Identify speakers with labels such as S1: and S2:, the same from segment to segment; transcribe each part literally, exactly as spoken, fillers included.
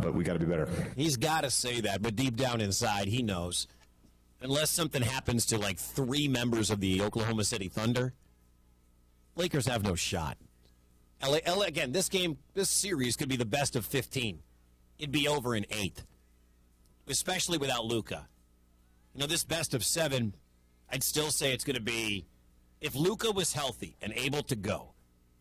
S1: but we got to be better.
S2: He's got to say that, but deep down inside, he knows. Unless something happens to like three members of the Oklahoma City Thunder, Lakers have no shot. L A, L A, again, this game, this series could be the best of fifteen. It'd be over in eighth, especially without Luka. You know, this best of seven, I'd still say it's going to be, if Luka was healthy and able to go,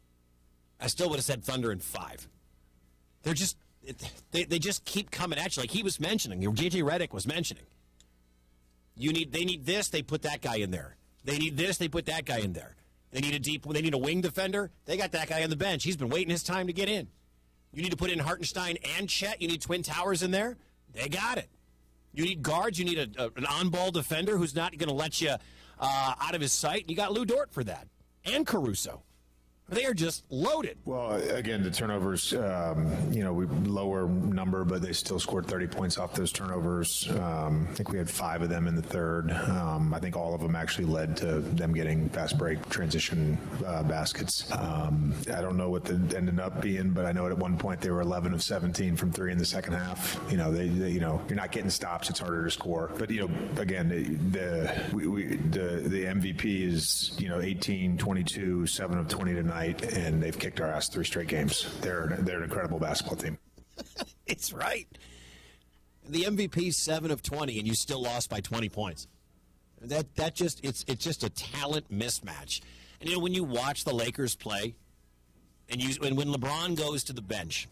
S2: I still would have said Thunder in five. They're just, they, they just keep coming at you. Like he was mentioning, J J Redick was mentioning. You need, they need this, they put that guy in there. They need this, they put that guy in there. They need a deep, they need a wing defender. They got that guy on the bench. He's been waiting his time to get in. You need to put in Hartenstein and Chet. You need Twin Towers in there. They got it. You need guards. You need a, a, an on-ball defender who's not going to let you uh, out of his sight. You got Lou Dort for that. And Caruso. They are just loaded.
S1: Well, again, the turnovers, um, you know, we lower number, but they still scored thirty points off those turnovers. Um, I think we had five of them in the third. Um, I think all of them actually led to them getting fast break transition uh, baskets. Um, I don't know what the ended up being, but I know at one point they were eleven of seventeen from three in the second half. You know, they, they you know, you're not getting stops. It's harder to score. But, you know, again, the we, we, the, the M V P is, you know, eighteen, twenty-two, seven of twenty tonight. And they've kicked our ass three straight games. They're they're an incredible basketball team.
S2: It's right. The M V P seven of twenty, and you still lost by twenty points. That that just it's it's just a talent mismatch. And you know when you watch the Lakers play, and you and when LeBron goes to the bench,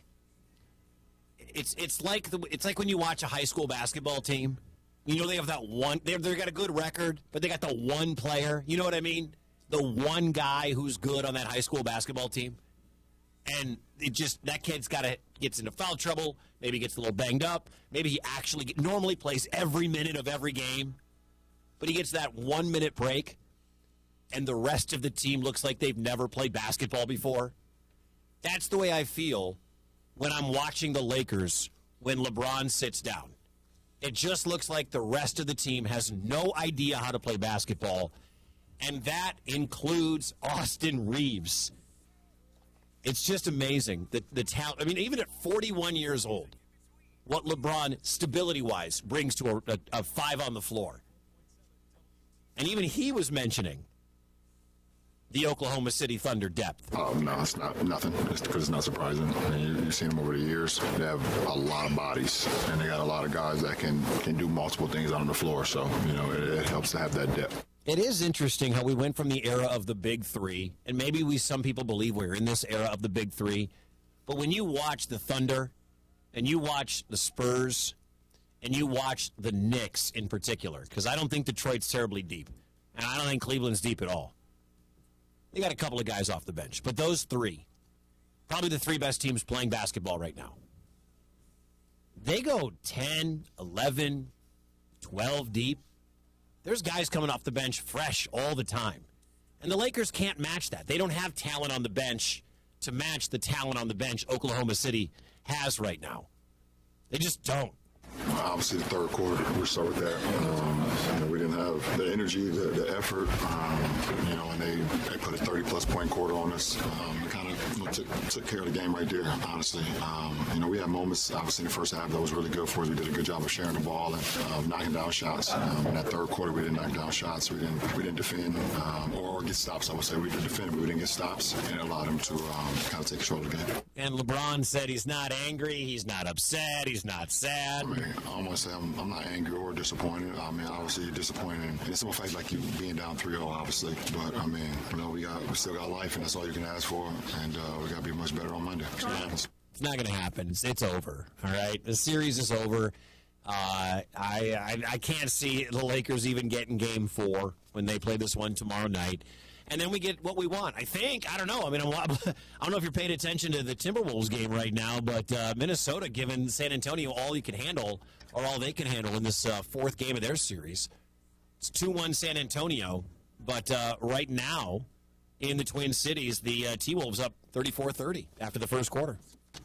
S2: it's it's like the it's like when you watch a high school basketball team. You know they have that one. They they got a good record, but they got the one player. You know what I mean? The one guy who's good on that high school basketball team. And it just, that kid's got to, gets into foul trouble, maybe gets a little banged up, maybe he actually get, normally plays every minute of every game, but he gets that one minute break, and the rest of the team looks like they've never played basketball before. That's the way I feel when I'm watching the Lakers when LeBron sits down. It just looks like the rest of the team has no idea how to play basketball. And that includes Austin Reeves. It's just amazing that the talent. I mean, even at forty-one years old, what LeBron, stability-wise, brings to a, a, a five on the floor. And even he was mentioning the Oklahoma City Thunder depth.
S3: Oh, no, it's not nothing. It's because it's not surprising. I mean, you, you've seen them over the years. They have a lot of bodies, and they got a lot of guys that can, can do multiple things on the floor. So, you know, it, it helps to have that depth.
S2: It is interesting how we went from the era of the big three, and maybe we some people believe we're in this era of the big three, but when you watch the Thunder, and you watch the Spurs, and you watch the Knicks in particular, because I don't think Detroit's terribly deep, and I don't think Cleveland's deep at all. They got a couple of guys off the bench, but those three, probably the three best teams playing basketball right now. They go ten, eleven, twelve deep. There's guys coming off the bench fresh all the time. And the Lakers can't match that. They don't have talent on the bench to match the talent on the bench Oklahoma City has right now. They just don't.
S3: Obviously, the third quarter, we'll start with that. Um, you know, we didn't have the energy, the, the effort, um, you know, and they, they put a thirty-plus point quarter on us. Um, we kind of you know, took, took care of the game right there, honestly. Um, you know, we had moments, obviously, in the first half that was really good for us. We did a good job of sharing the ball and um, knocking down shots. Um, in that third quarter, we didn't knock down shots. We didn't we didn't defend um, or, or get stops, I would say. We did defend, but we didn't get stops, and it allowed them to um, kind of take control of the game.
S2: And LeBron said he's not angry, he's not upset, he's not sad.
S3: I mean, I don't want to say I'm, I'm not angry or disappointed. I mean, obviously, you're disappointed. And it's a fight like you being down three oh, obviously. But, I mean, you know, we got we still got life, and that's all you can ask for. And uh, we got to be much better on Monday. So
S2: it's not going to happen. It's, it's over, all right? The series is over. Uh, I, I I can't see the Lakers even getting game four when they play this one tomorrow night. And then we get what we want. I think. I don't know. I mean, I'm, I don't know if you're paying attention to the Timberwolves game right now, but uh, Minnesota giving San Antonio all you can handle, or all they can handle in this uh, fourth game of their series. It's two one San Antonio, but uh, right now in the Twin Cities, the uh, T-Wolves up thirty-four thirty after the first quarter.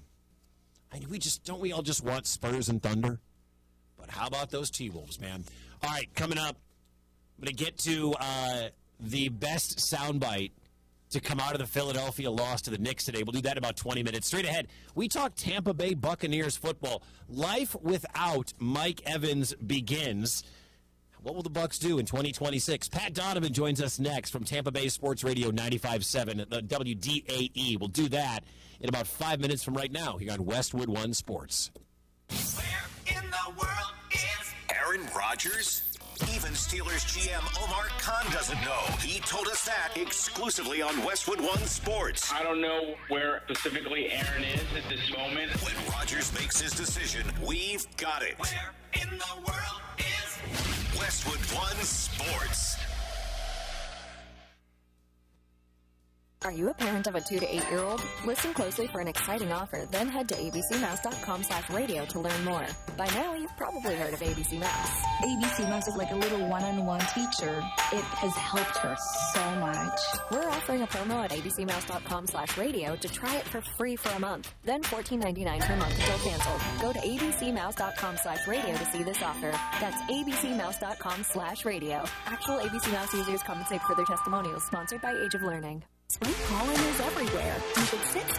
S2: I mean, we just don't we all just want Spurs and Thunder? But how about those T-Wolves, man? All right, coming up, I'm going to get to uh, the best soundbite to come out of the Philadelphia loss to the Knicks today. We'll do that in about twenty minutes. Straight ahead, we talk Tampa Bay Buccaneers football. Life without Mike Evans begins. What will the Bucs do in twenty twenty-six? Pat Donovan joins us next from Tampa Bay Sports Radio ninety-five point seven, the W D A E. We'll do that in about five minutes from right now here on Westwood One Sports.
S4: Where in the world is Aaron Rodgers? Even Steelers G M Omar Khan doesn't know. He told us that exclusively on Westwood One Sports.
S5: I don't know where specifically Aaron is at this moment.
S4: When Rodgers makes his decision, we've got it. Where in the world is Westwood One Sports?
S6: Are you a parent of a two to eight-year-old? Listen closely for an exciting offer, then head to abcmouse.com slash radio to learn more. By now, you've probably heard of A B C Mouse.
S7: A B C Mouse is like a little one-on-one teacher. It has helped her so much.
S6: We're offering a promo at abcmouse.com slash radio to try it for free for a month, then fourteen ninety-nine per month until canceled. Go to abcmouse.com slash radio to see this offer. That's abcmouse.com slash radio. Actual A B C Mouse users compensate for their testimonials, sponsored by Age of Learning. Spring pollen is everywhere. Keep it six